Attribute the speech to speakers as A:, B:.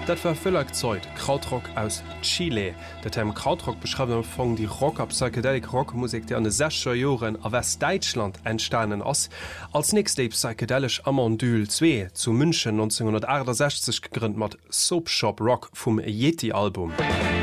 A: Dat war vëleg Zeit Krautrock aus Chile. Dat hem Krautrock beschreibt am Fong die Rock ab Psychedelic Rockmusik, die an de 60er Joren a Westdeutschland entstanden ass. Als nächste Psychedelisch Amandül 2 zu München 1968 gegründet mat Soap Shop Rock vom Yeti-Album.